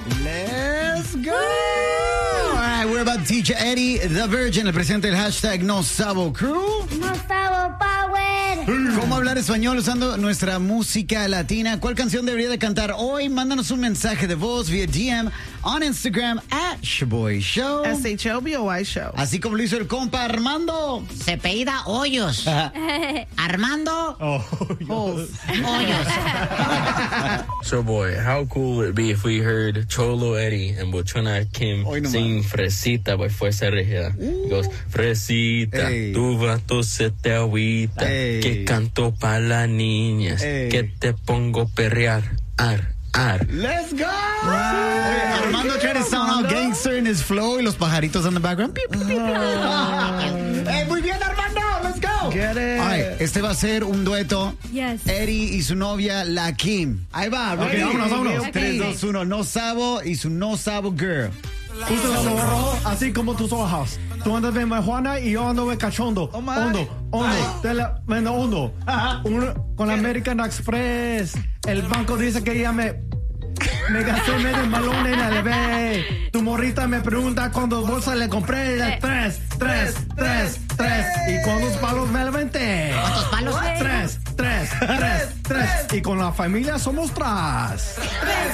Let's go. All right, we're about to teach Eddie the Virgin, el presidente del hashtag No Sabo Crew. No Sabo Power. ¿Cómo hablar español usando nuestra música latina? ¿Cuál canción debería de cantar hoy? Mándanos un mensaje de voz vía DM on Instagram @ShoboyShow. SHOBOY Show. Así como lo hizo el compa Armando. Se apellida Hoyos. Armando Hoyos. So boy, how cool would it be if we heard Cholo Eddie and Bochona Kim sing Fresita by Fuerza Regida? He goes, Fresita, tu vato se te agüita, que canto pa' las niñas, que te pongo perrear, ar. Let's go! Oye, Armando trying to sound all gangster in his flow y los pajaritos in the background. Muy bien, Armando, let's go! Get it. All right, este va a ser un dueto. Yes. Eddie y su novia, la Kim. Ahí va, ready? Okay, vámonos. 3, 2, 1. No Sabo y su No Sabo Girl. Usa los ojos rojos así como tus ojos. Tú andas de marihuana y yo ando de cachondo. Hondo. Con American Express. El banco dice que ya me gasté medio malón en el bebé. Tu morrita me pregunta cuántos bolsas le compré. 3. ¿Y cuántos palos me levanté? ¿Cuántos palos? 3. Y con la familia somos 3.